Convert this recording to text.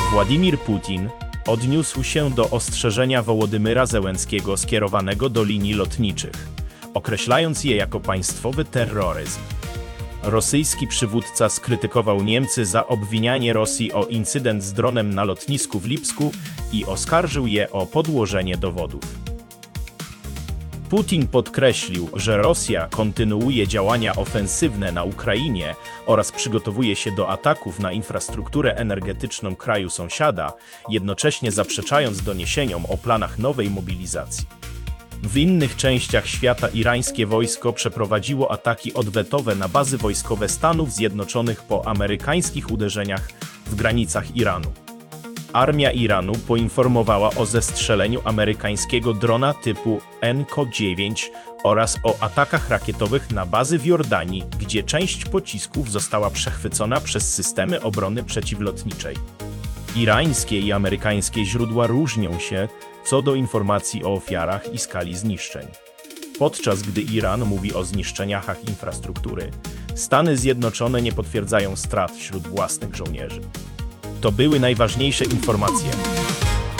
Władimir Putin odniósł się do ostrzeżenia Wołodymyra Zełenskiego skierowanego do linii lotniczych, określając je jako państwowy terroryzm. Rosyjski przywódca skrytykował Niemcy za obwinianie Rosji o incydent z dronem na lotnisku w Lipsku i oskarżył je o podłożenie dowodów. Putin podkreślił, że Rosja kontynuuje działania ofensywne na Ukrainie oraz przygotowuje się do ataków na infrastrukturę energetyczną kraju sąsiada, jednocześnie zaprzeczając doniesieniom o planach nowej mobilizacji. W innych częściach świata irańskie wojsko przeprowadziło ataki odwetowe na bazy wojskowe Stanów Zjednoczonych po amerykańskich uderzeniach w granicach Iranu. Armia Iranu poinformowała o zestrzeleniu amerykańskiego drona typu NK-9 oraz o atakach rakietowych na bazy w Jordanii, gdzie część pocisków została przechwycona przez systemy obrony przeciwlotniczej. Irańskie i amerykańskie źródła różnią się co do informacji o ofiarach i skali zniszczeń. Podczas gdy Iran mówi o zniszczeniach infrastruktury, Stany Zjednoczone nie potwierdzają strat wśród własnych żołnierzy. To były najważniejsze informacje.